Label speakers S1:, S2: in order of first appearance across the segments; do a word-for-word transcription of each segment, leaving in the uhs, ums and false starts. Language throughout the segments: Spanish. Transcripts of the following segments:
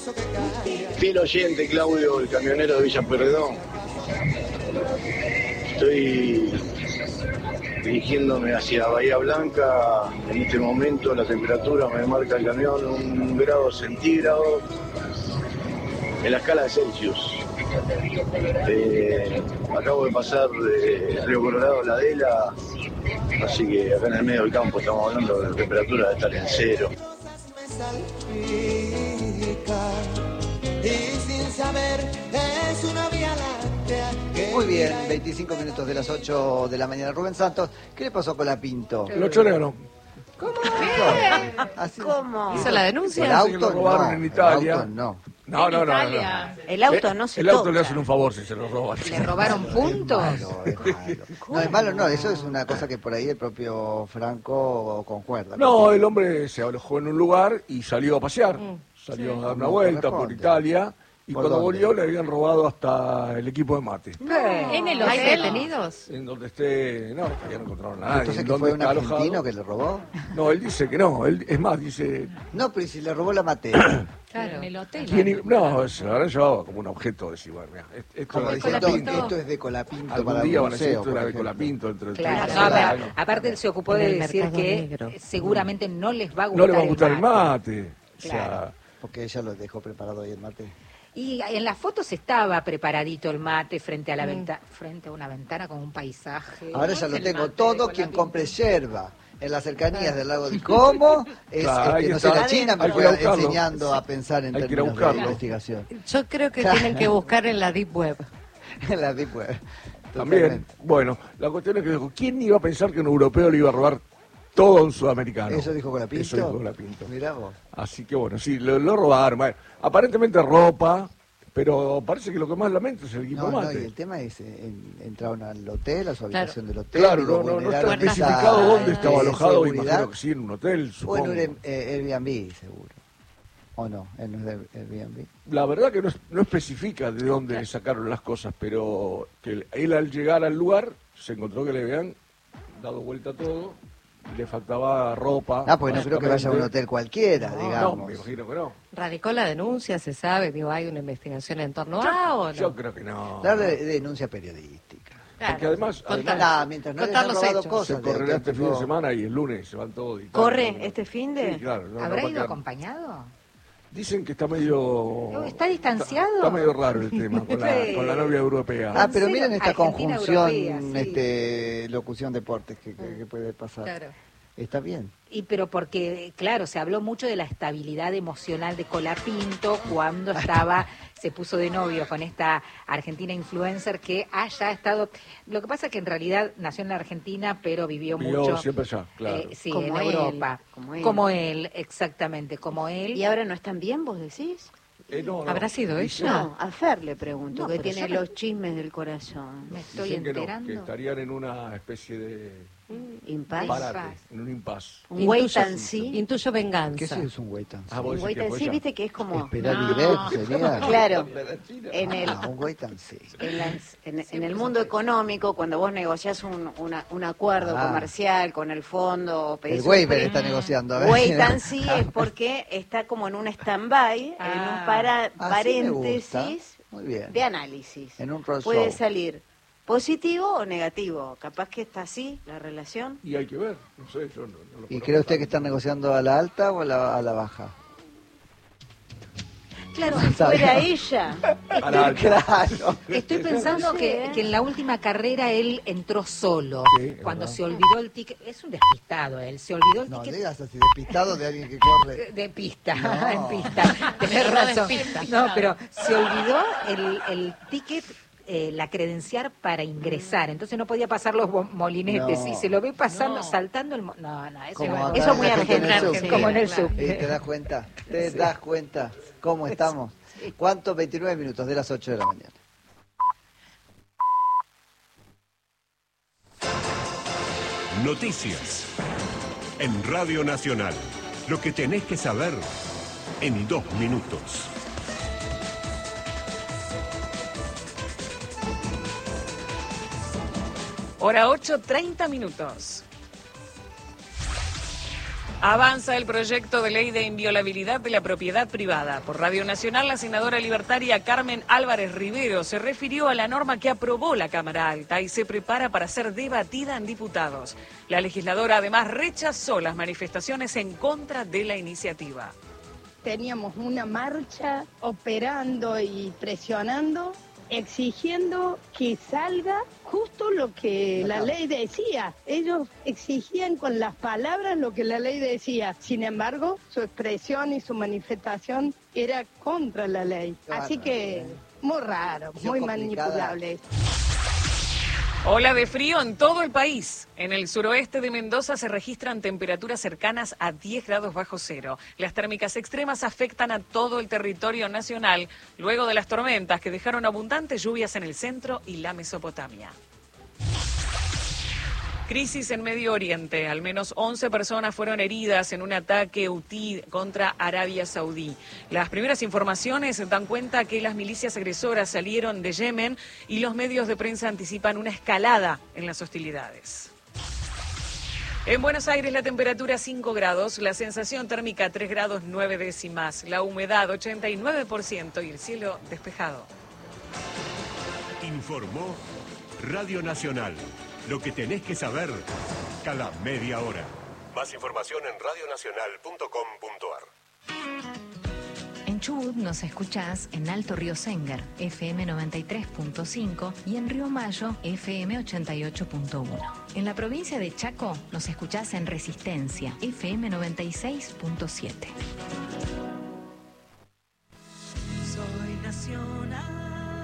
S1: Fiel oyente, Claudio, el camionero de Villa Pueyrredón. Estoy dirigiéndome hacia Bahía Blanca. En este momento la temperatura me marca el camión un grado centígrado en la escala de Celsius. Eh, acabo de pasar de Río Colorado a La Adela, así que acá en el medio del campo estamos hablando de la temperatura de estar en cero.
S2: Muy bien, veinticinco minutos de las ocho de la mañana. Rubén Santos, ¿qué le pasó con la Pinto?
S3: Lo chorearon.
S4: ¿Cómo?
S2: Así-
S4: ¿Cómo?
S5: ¿Hizo la
S2: ¿El
S5: denuncia?
S3: que
S2: auto?
S3: lo robaron
S2: No,
S3: en Italia.
S2: el auto no.
S3: No, no, no, no, no.
S4: El auto
S3: Eh,
S4: no se
S3: El auto
S4: toca.
S3: le hacen un favor si se lo roban.
S5: ¿Le robaron puntos?
S2: Es malo, es malo. No, es malo, no, eso es una cosa que por ahí el propio Franco concuerda.
S3: No, el hombre se alojó en un lugar y salió a pasear.
S5: Mm.
S3: Salió a dar una
S2: Como
S3: vuelta por
S2: corresponde.
S3: Italia y
S2: ¿Por
S3: cuando
S2: dónde?
S3: volvió le habían robado hasta el equipo de mate.
S5: ¿En el ¿Hay
S4: hotel?
S5: detenidos?
S3: En donde esté, no, todavía no encontraron a nadie.
S2: Entonces,
S3: ¿En
S2: ¿que
S3: dónde
S2: fue un
S3: está
S2: argentino
S3: alojado?
S2: que le robó?
S3: No, él dice que no. Él, es más, dice...
S2: No, pero ¿y si le robó la materia?
S5: Claro. En el hotel.
S3: ¿quién i- no, se lo habrán llevado como un objeto de decir, bueno, mira, est- esto
S2: Como
S3: es
S2: diciendo,
S5: Colapinto.
S2: esto es de Colapinto
S3: algún
S2: para
S3: día
S2: el
S3: van a decir
S2: museo,
S3: esto
S2: por
S3: era de
S2: ejemplo.
S3: Colapinto entre el
S4: Claro,
S3: treinta y
S4: no,
S3: seis
S4: pero
S3: años.
S4: aparte él se ocupó
S5: En
S4: de
S5: el
S4: decir
S5: mercado
S4: que
S5: negro.
S4: seguramente no les va a gustar
S3: No le va a gustar el mate. O
S4: Claro.
S3: sea,
S2: Porque ella lo dejó preparado ahí el mate.
S4: Y en las fotos estaba preparadito el mate frente a la
S5: Mm.
S4: venta, frente a una ventana con un paisaje.
S2: Ahora ya lo
S5: el
S2: tengo.
S5: mate
S2: Todo
S5: de
S2: quien
S5: Colapinto.
S2: compre yerba en las cercanías del lago de Como es,
S3: Claro,
S2: este,
S3: ahí
S2: no sé,
S3: está.
S2: la China me
S3: Hay que
S2: fue
S3: ir a buscarlo.
S2: enseñando a pensar en
S3: Hay que ir a
S2: términos de
S3: buscarlo.
S2: investigación.
S5: Yo creo que tienen que buscar en la Deep Web.
S2: En la Deep Web.
S3: también,
S2: Totalmente.
S3: bueno, la cuestión es que dijo, ¿quién iba a pensar que un europeo le iba a robar todo a un sudamericano?
S2: ¿Eso dijo Colapinto?
S3: Eso dijo Colapinto.
S2: Mirá vos.
S3: Así que bueno, sí, lo, lo robaron. Bueno, aparentemente ropa, pero parece que lo que más lamento es el equipo
S2: No,
S3: de
S2: no,
S3: mate.
S2: y el tema es, eh, en- entraron al hotel, a su habitación del hotel.
S3: Claro,
S2: digo,
S3: no, no, no
S2: vulneraron
S3: está
S2: esa,
S3: especificado dónde
S2: eh,
S3: estaba alojado,
S2: seguridad.
S3: imagino que sí, en un hotel,
S2: O en
S3: supongo.
S2: un Air- eh, Airbnb, seguro. ¿O no? Él no es de Airbnb.
S3: La verdad que no, es- no especifica de dónde le sacaron las cosas, pero que él al llegar al lugar se encontró que le habían dado vuelta todo y le faltaba ropa.
S2: Ah, porque no creo que vaya a un
S3: básicamente.
S2: hotel cualquiera,
S3: No,
S2: digamos.
S3: no, me imagino que no.
S5: ¿Radicó la denuncia? ¿Se sabe? Digo, ¿hay una investigación en torno a o no?
S3: Yo creo que no.
S2: Darle de- denuncia periodística.
S5: Claro.
S3: Porque además,
S5: Contar-
S3: además
S2: Nah, mientras no les
S5: contar
S2: han
S5: los
S2: robado
S5: hechos.
S2: cosas.
S3: se
S2: de
S3: correrá
S2: que
S3: este fin
S2: tipo-
S3: de semana y el lunes se van todos. y tal.
S4: ¿Corre
S3: No,
S4: este fin de?
S3: Sí, claro. no, no
S4: ¿Habrá
S3: va a
S4: ido
S3: quedar-
S4: acompañado?
S3: Dicen que está medio...
S4: ¿Está distanciado?
S3: Está, está medio raro el tema con la,
S4: Sí.
S3: con la novia europea.
S2: Ah, pero
S4: En
S2: miren
S4: serio,
S2: esta
S4: Argentina,
S2: conjunción,
S4: europea, sí.
S2: este, locución deportes que, que- que puede pasar.
S5: Claro.
S2: Está bien.
S4: Y pero porque, claro, se habló mucho de la estabilidad emocional de Colapinto cuando estaba, se puso de novio con esta argentina influencer que haya estado... Lo que pasa es que en realidad nació en la Argentina, pero vivió,
S3: Vivió
S4: mucho...
S3: siempre allá, claro.
S4: eh, sí,
S6: Como
S4: en
S6: él,
S4: Europa.
S6: como él.
S4: Como él, exactamente, como él.
S6: ¿Y ahora no están bien, vos decís?
S3: Eh, no, no.
S5: ¿Habrá sido
S3: Dicen-
S5: ella?
S6: No, a Fer le pregunto,
S4: No,
S6: que
S4: pero
S6: tiene
S4: yo me-
S6: los chismes del corazón.
S4: Me estoy
S3: dicen que no,
S4: enterando.
S3: que estarían en una especie de
S6: Impas.
S4: Para-
S3: parate, en un impas.
S6: Un wait
S5: Intuyo-
S6: and see.
S5: Intuyo venganza.
S2: ¿Qué es un wait and see?
S3: Ah, vos
S6: Un
S3: decís
S6: wait
S3: que
S6: and
S3: fue
S6: see,
S3: ella.
S6: viste que es como...
S2: Esperar
S5: No.
S2: y ver sería.
S6: Claro, en el,
S2: Ah, un wait and see.
S6: en, las- en- en el mundo económico, cuando vos negociás un, una- un acuerdo
S2: Ah.
S6: comercial con el fondo... o pedís
S2: El
S6: un
S2: waiver
S6: pré-
S2: está negociando. a ver.
S6: Wait and see es porque está como en un stand-by, en
S4: Ah.
S6: un para,
S2: Así me gusta.
S6: paréntesis
S2: Muy bien.
S6: de análisis.
S2: En un roll
S6: Puede
S2: show.
S6: salir positivo o negativo. Capaz que está así la relación.
S3: Y hay que ver, no sé, yo no, no lo
S2: ¿Y
S3: conozco
S2: cree usted que
S3: tanto.
S2: están negociando a la alta o a la, a la baja?
S6: Claro,
S2: si
S6: fuera ella.
S3: A la alta.
S2: Claro.
S4: Estoy pensando
S6: Sí,
S4: que,
S6: ¿eh?
S4: que en la última carrera él entró solo.
S3: Sí, es
S4: cuando
S3: verdad.
S4: se olvidó el ticket. Es un despistado él. Se olvidó el
S2: No
S4: ticket
S2: digas así, despistado de alguien que corre.
S4: de, de pista.
S2: No.
S4: En pista. Tenés
S5: No
S4: razón.
S5: despista.
S4: No, pero se olvidó el, el ticket. eh, la credencial para ingresar, entonces no podía pasar los bo- molinetes
S2: No.
S4: y se lo ve pasando,
S5: No.
S4: saltando el... mo- No, no, eso,
S2: Como
S4: es-
S2: acá
S4: eso
S2: en
S4: muy
S2: la gente en el
S4: argentino,
S2: subte.
S4: como en el
S5: Claro.
S4: sub.
S2: ¿Y te das cuenta? ¿Te das cuenta cómo estamos? ¿Cuántos? veintinueve minutos de las ocho de la mañana.
S7: Noticias. En Radio Nacional. Lo que tenés que saber en dos minutos.
S8: Hora ocho, treinta minutos. Avanza el proyecto de ley de inviolabilidad de la propiedad privada. Por Radio Nacional, la senadora libertaria Carmen Álvarez Rivero se refirió a la norma que aprobó la Cámara Alta y se prepara para ser debatida en diputados. La legisladora además rechazó las manifestaciones en contra de la iniciativa.
S9: Teníamos una marcha operando y presionando, exigiendo que salga justo lo que la ley decía. Ellos exigían con las palabras lo que la ley decía. Sin embargo, su expresión y su manifestación era contra la ley. Así que muy raro, muy manipulable.
S8: Ola de frío en todo el país. En el suroeste de Mendoza se registran temperaturas cercanas a diez grados bajo cero. Las térmicas extremas afectan a todo el territorio nacional, luego de las tormentas que dejaron abundantes lluvias en el centro y la Mesopotamia. Crisis en Medio Oriente. Al menos once personas fueron heridas en un ataque hutí contra Arabia Saudí. Las primeras informaciones dan cuenta que las milicias agresoras salieron de Yemen y los medios de prensa anticipan una escalada en las hostilidades. En Buenos Aires la temperatura cinco grados, la sensación térmica tres grados nueve décimas, la humedad ochenta y nueve por ciento y el cielo despejado.
S7: Informó Radio Nacional. Lo que tenés que saber cada media hora. Más información en radio nacional punto com punto ar.
S10: En Chubut nos escuchás en Alto Río Sengar, F M noventa y tres punto cinco y en Río Mayo, F M ochenta y ocho punto uno. En la provincia de Chaco nos escuchás en Resistencia, F M noventa y seis punto siete.
S8: Soy nacional.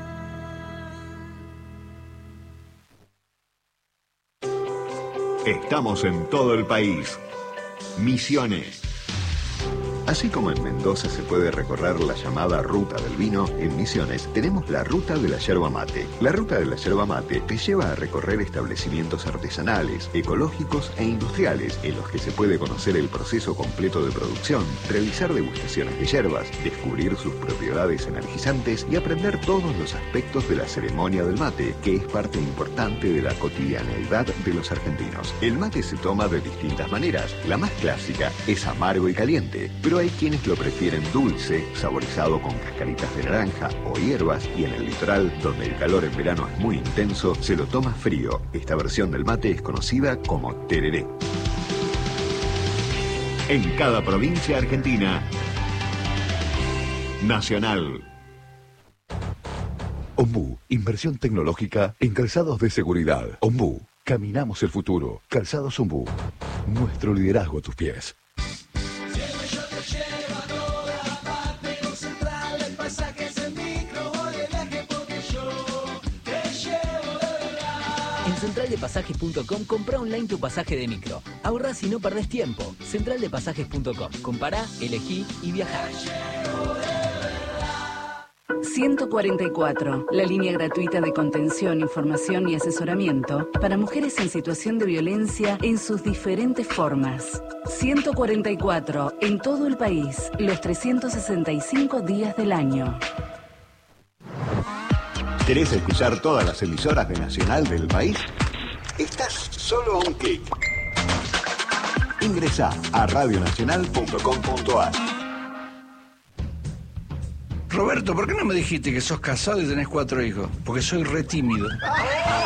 S11: Estamos en todo el país. Misiones. Así como en Mendoza se puede recorrer la llamada Ruta del Vino, en Misiones tenemos la Ruta de la Yerba Mate. La Ruta de la Yerba Mate te lleva a recorrer establecimientos artesanales, ecológicos e industriales, en los que se puede conocer el proceso completo de producción, realizar degustaciones de yerbas, descubrir sus propiedades energizantes y aprender todos los aspectos de la ceremonia del mate, que es parte importante de la cotidianeidad de los argentinos. El mate se toma de distintas maneras. La más clásica es amargo y caliente, pero hay quienes lo prefieren dulce, saborizado con cascaritas de naranja o hierbas, y en el litoral, donde el calor en verano es muy intenso, se lo toma frío. Esta versión del mate es conocida como tereré. En cada provincia argentina, Nacional.
S12: Ombú, inversión tecnológica en calzados de seguridad. Ombú, caminamos el futuro. Calzados Ombú, nuestro liderazgo a tus pies.
S13: En central de pasajes punto com compra online tu pasaje de micro. Ahorrás y no perdés tiempo. central de pasajes punto com. Compará, elegí y viajá.
S14: ciento cuarenta y cuatro, la línea gratuita de contención, información y asesoramiento para mujeres en situación de violencia en sus diferentes formas. ciento cuarenta y cuatro, en todo el país, los trescientos sesenta y cinco días del año.
S11: ¿Querés escuchar todas las emisoras de Nacional del país? Estás solo a un clic. Ingresá a radio nacional punto com punto ar.
S15: Roberto, ¿por qué no me dijiste que sos casado y tenés cuatro hijos? Porque soy re tímido.